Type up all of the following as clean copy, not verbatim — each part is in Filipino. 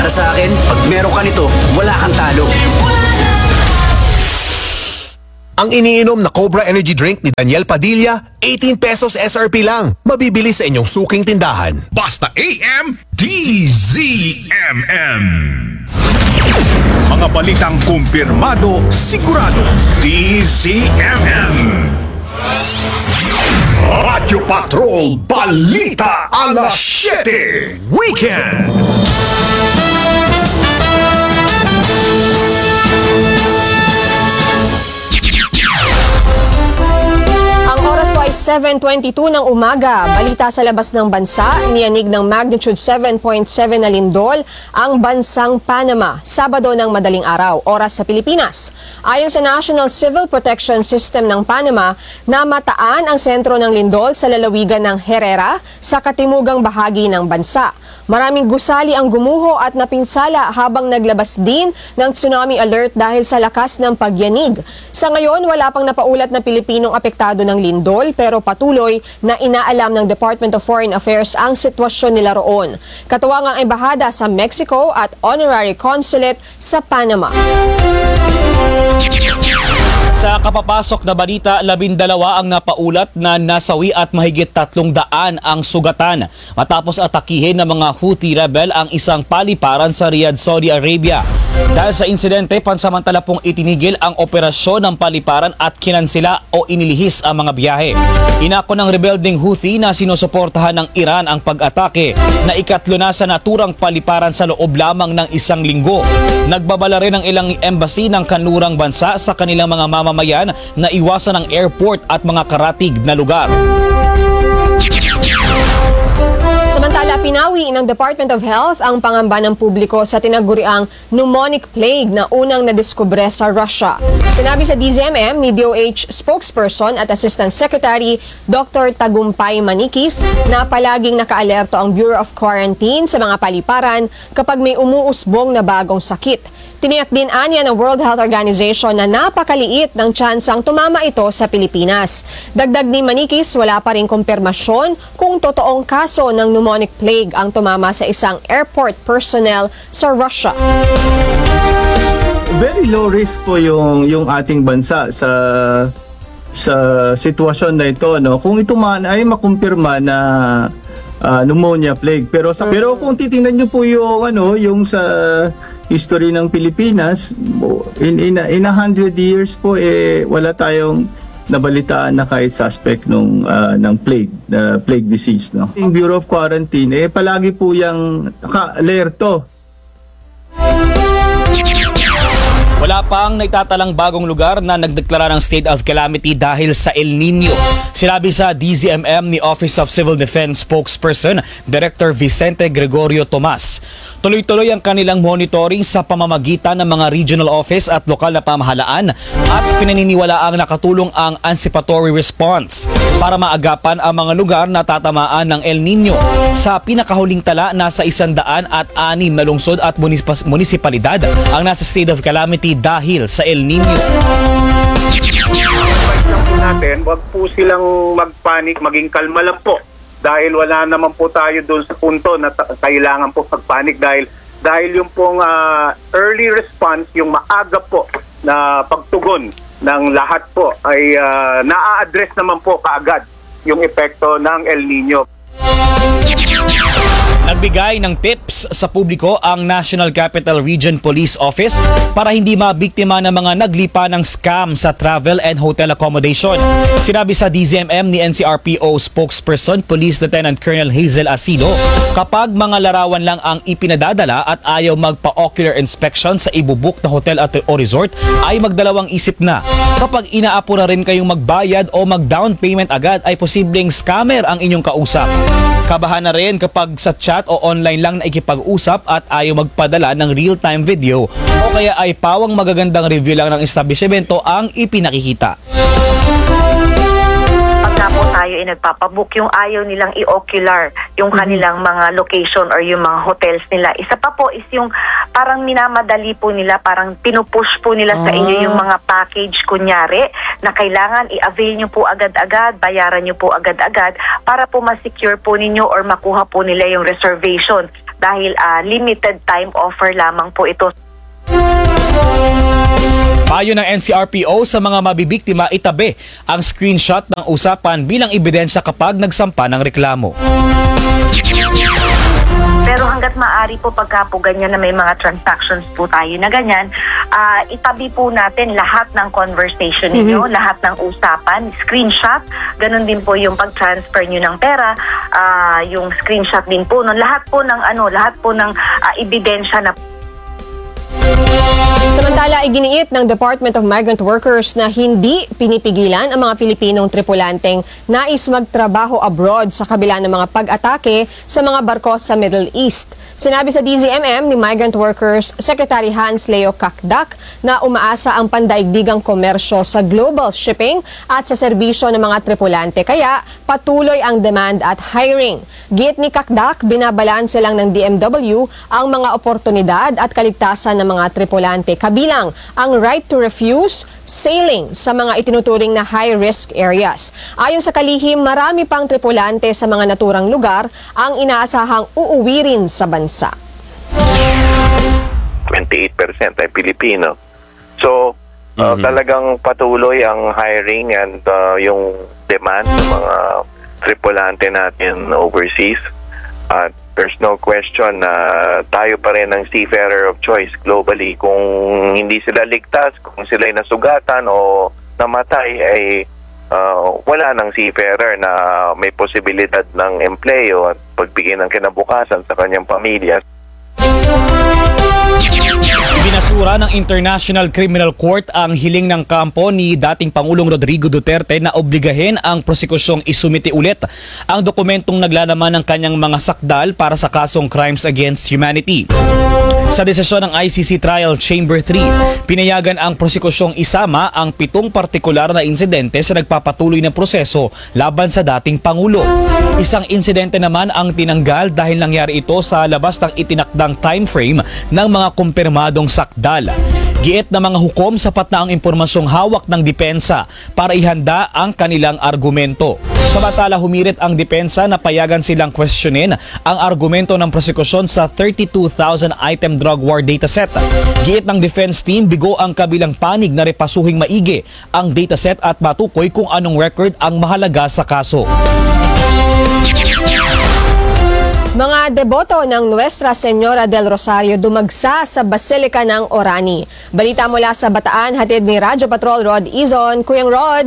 Para sa akin, pag meron ka nito, wala kang talo. Ang iniinom na Cobra Energy Drink ni Daniel Padilla, 18 pesos SRP lang. Mabibili sa inyong suking tindahan. Basta AM, DZMM. Mga balitang kumpirmado, sigurado, DZMM. Radyo Patrol Balita alas 7 Weekend. Ay 7:22 ng umaga, balita sa labas ng bansa, niyanig ng magnitude 7.7 na lindol ang bansang Panama, Sabado ng madaling araw, oras sa Pilipinas. Ayon sa National Civil Protection System ng Panama, namataan ang sentro ng lindol sa lalawigan ng Herrera sa katimugang bahagi ng bansa. Maraming gusali ang gumuho at napinsala habang naglabas din ng tsunami alert dahil sa lakas ng pagyanig. Sa ngayon, wala pang napaulat na Pilipinong apektado ng lindol pero patuloy na inaalam ng Department of Foreign Affairs ang sitwasyon nila roon. Katuwang ang embahada sa Mexico at honorary consulate sa Panama. Sa kapapasok na balita, 12 ang napaulat na nasawi at mahigit 300 ang sugatan matapos atakihin ng mga Houthi rebel ang isang paliparan sa Riyadh, Saudi Arabia. Dahil sa insidente, pansamantala pong itinigil ang operasyon ng paliparan at kinansela o inilihis ang mga biyahe. Inako ng rebelding Houthi na sinusuportahan ng Iran ang pag-atake na ikatlo na sa naturang paliparan sa loob lamang ng isang linggo. Nagbabala rin ang ilang embassy ng kanlurang bansa sa kanilang mga mamamayan na iwasan ang airport at mga karatig na lugar. Samantala, pinawi ng Department of Health ang pangamba ng publiko sa tinaguriang pneumonic plague na unang nadiskubre sa Russia. Sinabi sa DZMM ni DOH spokesperson at Assistant Secretary Dr. Tagumpay Manikis na palaging nakaalerto ang Bureau of Quarantine sa mga paliparan kapag may umuusbong na bagong sakit. Tiniyak din anya ng World Health Organization na napakaliit ng tsansang tumama ito sa Pilipinas. Dagdag ni Manikis, wala pa rin kumpirmasyon kung totoong kaso ng pneumonic plague ang tumama sa isang airport personnel sa Russia. Very low risk po yung ating bansa sa sitwasyon na ito, no. Kung ito man ay makumpirma na pneumonia plague, pero kung titingnan niyo po yung sa history ng Pilipinas, in 100 years po wala tayong nabalitaan na kahit suspect ng plague disease, no. Yung Bureau of Quarantine palagi po yang naka-alerto. Wala pang naitatalang bagong lugar na nagdeklara ng state of calamity dahil sa El Nino. Sinabi sa DZMM ni Office of Civil Defense spokesperson Director Vicente Gregorio Tomas. Tuloy-tuloy ang kanilang monitoring sa pamamagitan ng mga regional office at lokal na pamahalaan at pinaniniwalaang nakatulong ang anticipatory response para maagapan ang mga lugar na tatamaan ng El Nino. Sa pinakahuling tala, nasa 106 na lungsod at munisipalidad ang nasa state of calamity dahil sa El Nino. Natin, wag po silang magpanik, maging kalma lang po dahil wala naman po tayo doon sa punto na kailangan po magpanik dahil yung pong early response, yung maaga po na pagtugon ng lahat po ay naa-address naman po kaagad yung epekto ng El Nino. Nagbigay ng tips sa publiko ang National Capital Region Police Office para hindi mabiktima ng mga naglipa ng scam sa travel and hotel accommodation. Sinabi sa DZMM ni NCRPO spokesperson Police Lieutenant Colonel Hazel Asido, kapag mga larawan lang ang ipinadadala at ayaw magpa-ocular inspection sa ibubuk na hotel at o resort, ay magdalawang isip na. Kapag inaapura rin kayong magbayad o mag-down payment agad, ay posibleng scammer ang inyong kausap. Kabahan na rin kapag sa chat o online lang na ikipag-usap at ayaw magpadala ng real-time video o kaya ay pawang magagandang review lang ng establishmento ang ipinakikita. Pag na po tayo ay nagpapabook, yung ayaw nilang i-ocular yung kanilang mga location or yung mga hotels nila. Isa pa po is yung parang minamadali po nila, parang pinupush po nila sa inyo yung mga package kunyari na kailangan i-avail nyo po agad-agad, bayaran nyo po agad-agad para po ma-secure po ninyo or makuha po nila yung reservation. dahil limited time offer lamang po ito. Payo ng NCRPO sa mga mabibiktima, itabi ang screenshot ng usapan bilang ebidensya kapag nagsampa ng reklamo. Pero hanggat maaari po pagka po ganyan na may mga transactions po tayo na ganyan, itabi po natin lahat ng conversation ninyo, lahat ng usapan, screenshot, ganun din po yung pag-transfer nyo ng pera, yung screenshot din po, lahat po ng ebidensya na. Samantala, iginiit ng Department of Migrant Workers na hindi pinipigilan ang mga Pilipinong tripulanteng nais magtrabaho abroad sa kabila ng mga pag-atake sa mga barko sa Middle East. Sinabi sa DZMM ni Migrant Workers Secretary Hans Leo Kakdak na umaasa ang pandaigdigang komersyo sa global shipping at sa serbisyo ng mga tripulante, kaya patuloy ang demand at hiring. Giit ni Kakdak, binabalanse lang ng DMW ang mga oportunidad at kaligtasan ng mga tripulante, kabilang ang right to refuse sailing sa mga itinuturing na high-risk areas. Ayon sa kalihim, marami pang tripulante sa mga naturang lugar ang inaasahang uuwi rin sa bansa. 28% ay Pilipino. So, talagang patuloy ang hiring and yung demand ng mga tripulante natin overseas. At there's no question na tayo pa rin ang seafarer of choice globally. Kung hindi sila ligtas, kung sila ay nasugatan o namatay, ay wala ng seafarer na may posibilidad ng empleo at pagbigay ng kinabukasan sa kanyang pamilya. Binasura ng International Criminal Court ang hiling ng kampo ni dating Pangulong Rodrigo Duterte na obligahin ang prosekusyong isumite ulit ang dokumentong naglalaman ng kanyang mga sakdal para sa kasong Crimes Against Humanity. Sa desisyon ng ICC Trial Chamber 3, pinayagan ang prosekusyong isama ang 7 partikular na insidente sa nagpapatuloy na proseso laban sa dating Pangulo. Isang insidente naman ang tinanggal dahil nangyari ito sa labas ng itinakdang time frame ng mga kumpirmadong sakdal. Giit na mga hukom, sapat na ang impormasyong hawak ng depensa para ihanda ang kanilang argumento. Samantala, humirit ang depensa na payagan silang questionin ang argumento ng prosekusyon sa 32,000 item drug war dataset. Giit ng defense team, bigo ang kabilang panig na repasuhing maigi ang dataset at matukoy kung anong record ang mahalaga sa kaso. Mga deboto ng Nuestra Señora del Rosario dumagsa sa Basilica ng Orani. Balita mula sa Bataan, hatid ni Radyo Patrol Rod Izon. Kuyang Rod.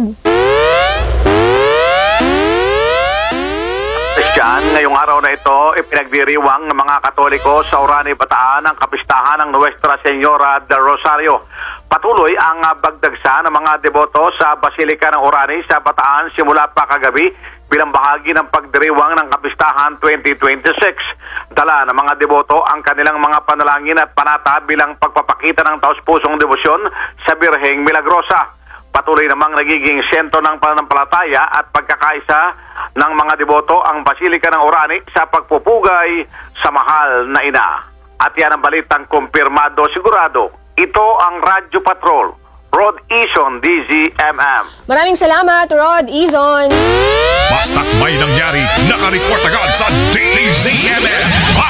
Christian, ngayong araw na ito, ipinagdiriwang ng mga Katoliko sa Orani, Bataan ang kapistahan ng Nuestra Señora del Rosario. Patuloy ang pagdagsa ng mga deboto sa Basilica ng Orani sa Bataan simula pa kagabi bilang bahagi ng pagdiriwang ng Kapistahan 2026. Dala ng mga deboto ang kanilang mga panalangin at panata bilang pagpapakita ng taos-pusong debosyon sa Birheng Milagrosa. Patuloy namang nagiging sentro ng pananampalataya at pagkakaisa ng mga deboto ang Basilica ng Orani sa pagpupugay sa mahal na ina. At yan ang balitang kumpirmado sigurado. Ito ang Radyo Patrol, Rod Izon, DZMM. Maraming salamat, Rod Izon. Basta't may nangyari, nakareport agad sa DZMM.